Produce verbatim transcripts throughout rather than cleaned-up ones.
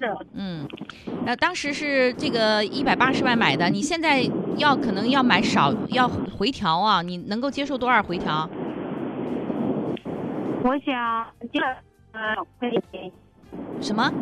是。 嗯，呃，当时是这个一百八十万买的，你现在要可能要买少，要回调啊，你能够接受多少回调？ 我想第二呃会什么？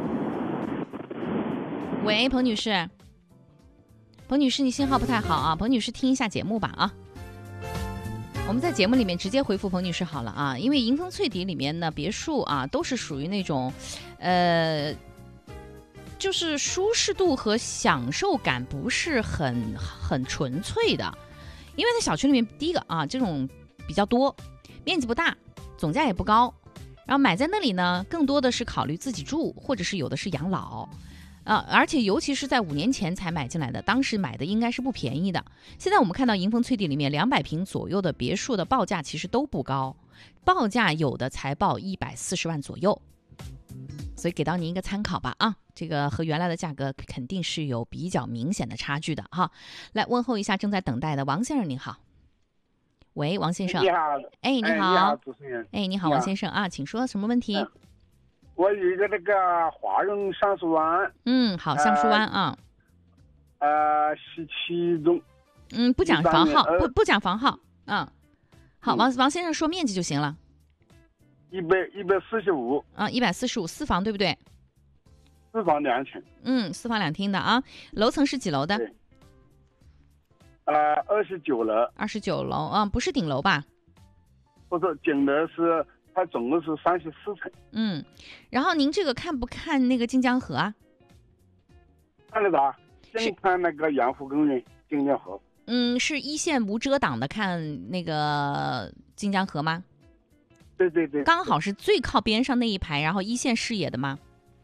喂，彭女士，彭女士，你信号不太好啊，彭女士听一下节目吧啊。我们在节目里面直接回复彭女士好了啊，因为迎风翠砥里面呢，别墅啊都是属于那种，呃，就是舒适度和享受感不是很很纯粹的，因为在小区里面，第一个啊，这种比较多，面积不大，总价也不高，然后买在那里呢，更多的是考虑自己住，或者是有的是养老。啊，而且尤其是在五年前才买进来的，当时买的应该是不便宜的。现在我们看到迎风翠砥里面两百平左右的别墅的报价其实都不高，报价有的才报一百四十万左右，所以给到您一个参考吧啊，这个和原来的价格肯定是有比较明显的差距的哈。来问候一下正在等待的王先生，您好。喂，王先生。 你好。 哎，你好。 哎，你好，主持人。 哎，你好，王先生啊，请说什么问题？嗯我有一个那个华润橡树湾。 嗯，好，橡树湾啊。 呃，十七中。 嗯，不讲房号，不不讲房号。嗯，好，王王先生说面积就行了。 一百一百四十五。 啊，一百四十五，四房对不对？ 四房两厅。 嗯，四房两厅的啊，楼层是几楼的？ 对。呃，二十九楼。 二十九楼啊，不是顶楼吧？ 不是，顶楼是。它总共是三十四层。 嗯，然后您这个看不看那个晋江河啊？ 看得到，先看那个杨湖公园晋江河。 嗯，是一线无遮挡的看那个晋江河吗？ 对对对。 刚好是最靠边上那一排，然后一线视野的吗？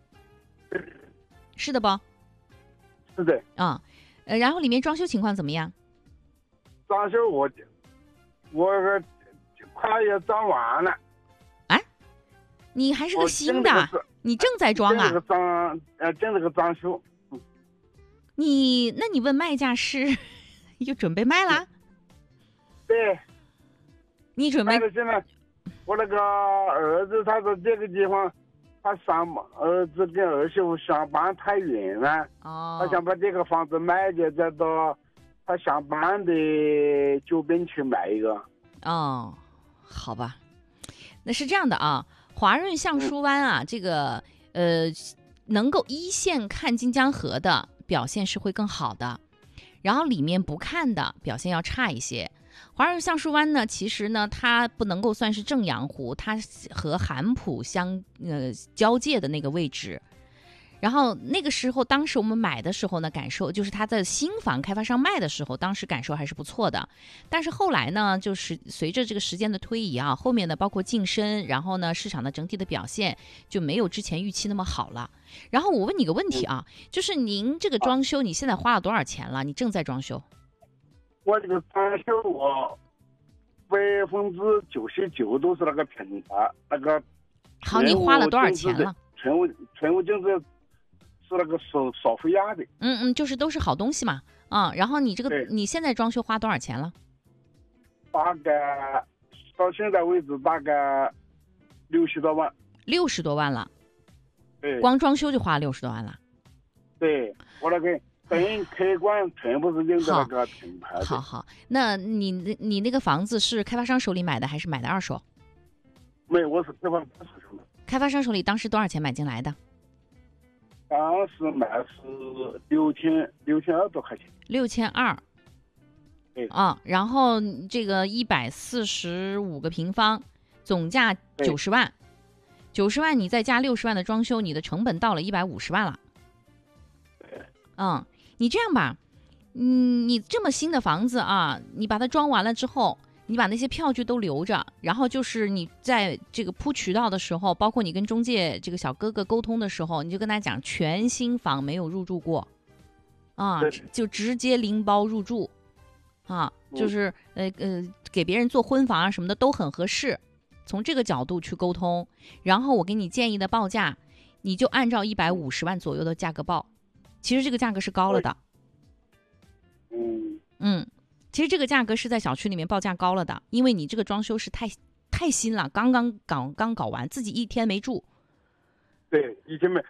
是的不？ 是的。 啊、嗯，呃，然后里面装修情况怎么样？ 装修我我快要装完了。 你还是个新的，你正在装啊？ 这个装呃，正这个装修。嗯、 你那你问卖价是又准备卖了？ 对。 你准备？ 现在我那个儿子他说这个地方，他上儿子跟儿媳妇上班太远了， 哦， 他想把这个房子卖掉，再到他上班的周边去买一个。 哦，好吧，那是这样的啊。华润橡树湾啊，这个呃，能够一线看晋江河的表现是会更好的，然后里面不看的表现要差一些。华润橡树湾呢，其实呢，它不能够算是正阳湖，它和韩浦相呃交界的那个位置。然后那个时候，当时我们买的时候呢，感受就是它在新房开发商卖的时候，当时感受还是不错的。但是后来呢，就是随着这个时间的推移啊，后面呢包括晋升，然后呢市场的整体的表现就没有之前预期那么好了。然后我问你个问题啊，就是您这个装修，你现在花了多少钱了？你正在装修？ 我这个装修我百分之九十九都是那个品牌那个。 好，你花了多少钱了？ 全屋全屋就是。是那个手手扶压的， 嗯嗯，就是都是好东西嘛，啊、嗯，然后你这个你现在装修花多少钱了？ 大概到现在为止大概六十多万。 六十多万了， 对， 光装修就花六十多万了。 对，我那个灯开关全部是用的那个品牌的。 好好，那你你那个房子是开发商手里买的还是买的二手？ 没，我是开发商手里买。 开发商手里当时多少钱买进来的？ 当时买是六千六千二多块钱， 六千二， 对啊，然后这个一百四十五个平方，总价九十万，九十万你再加六十万的装修，你的成本到了一百五十万了。嗯，你这样吧，嗯，你这么新的房子啊，你把它装完了之后。你把那些票据都留着，然后就是你在这个铺渠道的时候，包括你跟中介这个小哥哥沟通的时候，你就跟他讲全新房没有入住过，啊，就直接拎包入住，啊，就是呃呃给别人做婚房啊什么的都很合适，从这个角度去沟通，然后我给你建议的报价，你就按照一百五十万左右的价格报，其实这个价格是高了的， 嗯嗯。其实这个价格是在小区里面报价高了的，因为你这个装修是太太新了，刚刚搞刚搞完，自己一天没住。 对，一天没，